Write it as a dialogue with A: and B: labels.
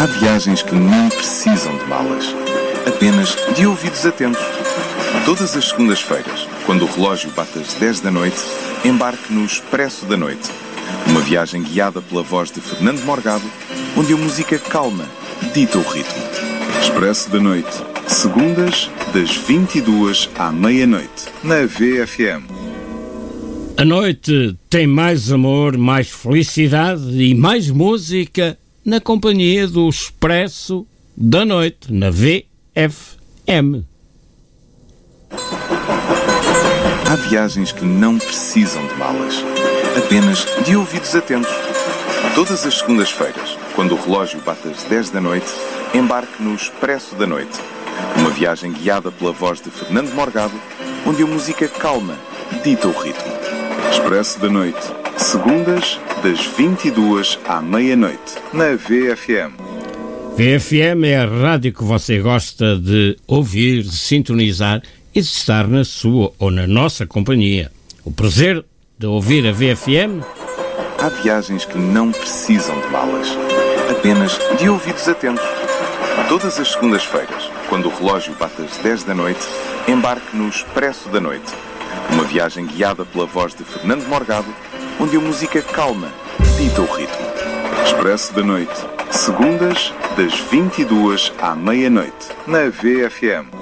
A: Há viagens que não precisam de malas, apenas de ouvidos atentos. Todas as segundas-feiras, quando o relógio bate às 10 da noite, embarque no Expresso da Noite. Uma viagem guiada pela voz de Fernando Morgado, onde a música calma dita o ritmo. Expresso da Noite, segundas, das 22 à meia-noite, na VFM.
B: A noite tem mais amor, mais felicidade e mais música na companhia do Expresso da Noite, na VFM.
A: Há viagens que não precisam de malas, apenas de ouvidos atentos. Todas as segundas-feiras, quando o relógio bate às 10 da noite, embarque no Expresso da Noite. Uma viagem guiada pela voz de Fernando Morgado, onde a música calma dita o ritmo. Expresso da Noite, segundas, das 22 à meia-noite, na VFM.
B: VFM é a rádio que você gosta de ouvir, de sintonizar e de estar na sua ou na nossa companhia. O prazer de ouvir a VFM.
A: Há viagens que não precisam de malas, apenas de ouvidos atentos. Todas as segundas-feiras, quando o relógio bate às 10 da noite, embarque no Expresso da Noite. Uma viagem guiada pela voz de Fernando Morgado, onde a música calma dita o ritmo. Expresso da Noite, segundas, das 22 à meia-noite, na VFM.